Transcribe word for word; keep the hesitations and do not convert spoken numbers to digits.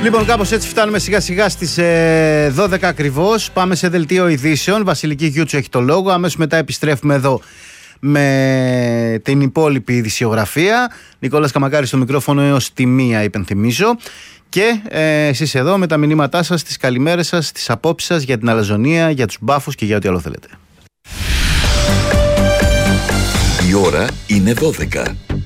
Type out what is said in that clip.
Λοιπόν, κάπως έτσι φτάνουμε σιγά σιγά στις ε, δώδεκα ακριβώς. Πάμε σε δελτίο ειδήσεων. Βασιλική Γιούτσου έχει το λόγο. Αμέσως μετά επιστρέφουμε εδώ με την υπόλοιπη ειδησιογραφία. Νικόλας Καμακάρης στο μικρόφωνο έως τη μία, υπενθυμίζω. Και ε, εσείς εδώ με τα μηνύματά σας, τις καλημέρες σας, τις απόψεις σας για την αλαζονία, για τους μπάφους και για ό,τι άλλο θέλετε. Η ώρα είναι δώδεκα.